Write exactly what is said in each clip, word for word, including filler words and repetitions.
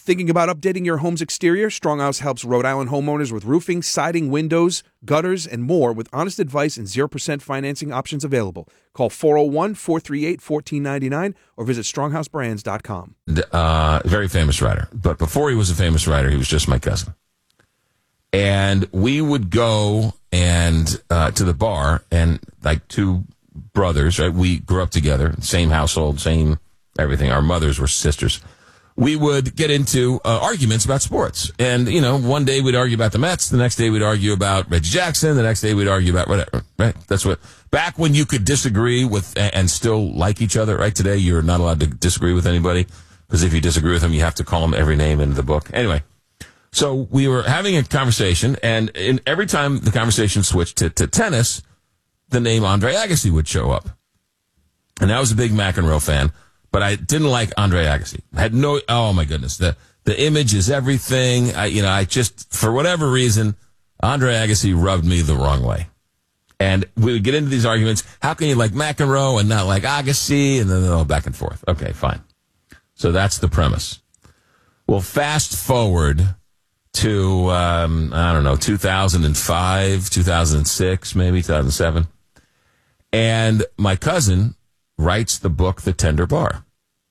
Thinking about updating your home's exterior? Stronghouse helps Rhode Island homeowners with roofing, siding, windows, gutters, and more with honest advice and zero percent financing options available. Call four oh one, four three eight, one four nine nine or visit stronghouse brands dot com. Uh, very famous writer. But before he was a famous writer, he was just my cousin. And we would go and uh, to the bar, and like two brothers, right? We grew up together, same household, same everything. Our mothers were sisters. We would get into uh, arguments about sports. And, you know, one day we'd argue about the Mets. The next day we'd argue about Reggie Jackson. The next day we'd argue about whatever, right? That's what, back when you could disagree with and still like each other, right? Today you're not allowed to disagree with anybody because if you disagree with them, you have to call them every name in the book. Anyway, so we were having a conversation, and in, every time the conversation switched to, to tennis, the name Andre Agassi would show up. And I was a big McEnroe fan. But I didn't like Andre Agassi. I had no, oh my goodness. The, the image is everything. I, you know, I just, for whatever reason, Andre Agassi rubbed me the wrong way. And we would get into these arguments. How can you like McEnroe and not like Agassi? And then oh, back and forth. Okay, fine. So that's the premise. Well, fast forward to, um, I don't know, two thousand five, two thousand six, maybe two thousand seven. And my cousin writes the book, The Tender Bar.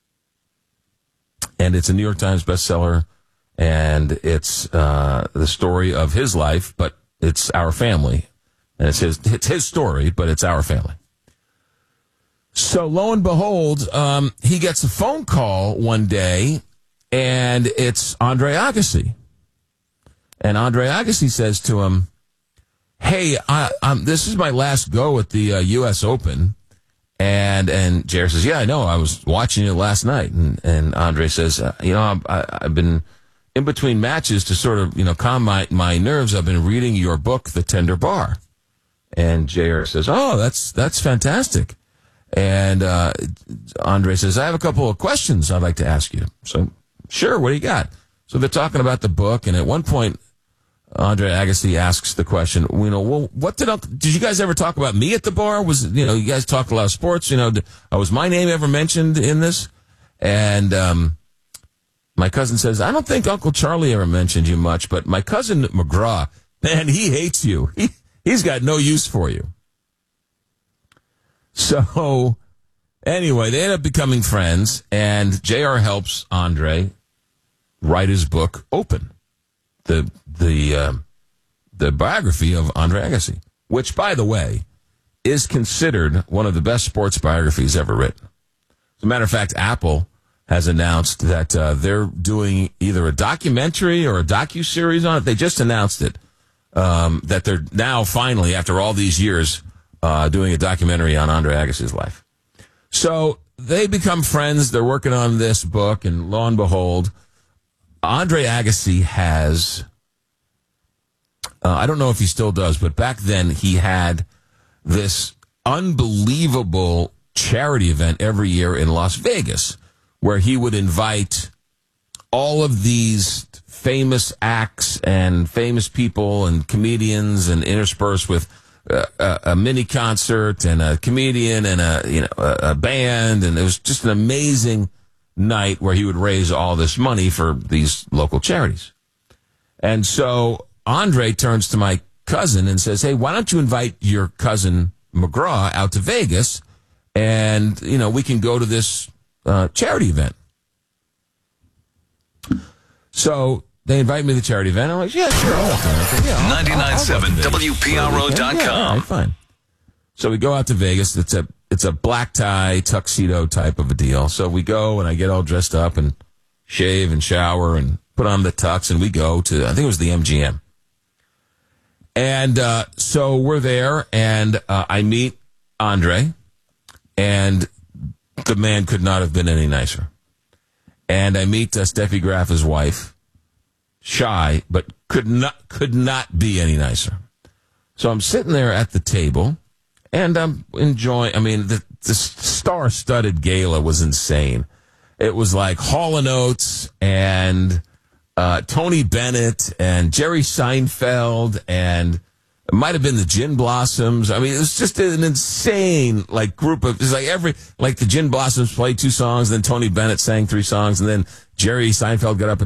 And it's a New York Times bestseller, and it's uh, the story of his life, but it's our family. And it's his, it's his story, but it's our family. So lo and behold, um, he gets a phone call one day, and it's Andre Agassi. And Andre Agassi says to him, hey, I, um, this is my last go at the uh, U S Open. And and Jared says, yeah, I know. I was watching it last night. And, and Andre says, uh, you know, I, I've been in between matches to sort of, you know, calm my, my nerves. I've been reading your book, The Tender Bar. And J R says, oh, that's that's fantastic. And uh, Andre says, I have a couple of questions I'd like to ask you. So, sure, what do you got? So they're talking about the book. And at one point, Andre Agassi asks the question, you know, well, what did Uncle, did you guys ever talk about me at the bar? Was, you know, you guys talked a lot of sports, you know, did, uh, was my name ever mentioned in this? And, um, my cousin says, I don't think Uncle Charlie ever mentioned you much, but my cousin McGraw, man, he hates you. He, he's got no use for you. So anyway, they end up becoming friends, and J R helps Andre write his book, Open. The the uh, the biography of Andre Agassi, which, by the way, is considered one of the best sports biographies ever written. As a matter of fact, Apple has announced that uh, they're doing either a documentary or a docuseries on it. They just announced it, um, that they're now finally, after all these years, uh, doing a documentary on Andre Agassi's life. So they become friends. They're working on this book, and lo and behold, Andre Agassi has, uh, I don't know if he still does, but back then he had this unbelievable charity event every year in Las Vegas where he would invite all of these famous acts and famous people and comedians and interspersed with uh, a, a mini concert and a comedian and a, you know, a, a band. And it was just an amazing night where he would raise all this money for these local charities. And so Andre turns to my cousin and says, hey, why don't you invite your cousin McGraw out to Vegas and, you know, we can go to this uh, charity event. So they invite me to the charity event. I'm like, yeah, sure. Yeah, ninety-nine point seven W P R O dot com. Yeah, all right, fine. So we go out to Vegas. It's a It's a black tie, tuxedo type of a deal. So we go, and I get all dressed up and shave and shower and put on the tux, and we go to, I think it was the M G M. And uh, so we're there, and uh, I meet Andre, and the man could not have been any nicer. And I meet uh, Steffi Graf, his wife, shy, but could not could not be any nicer. So I'm sitting there at the table, and I'm enjoying, I mean, the, the star-studded gala was insane. It was like Hall and Oates and uh, Tony Bennett and Jerry Seinfeld, and it might have been the Gin Blossoms. I mean, it was just an insane, like, group of, it's like every, like the Gin Blossoms played two songs, then Tony Bennett sang three songs, and then Jerry Seinfeld got up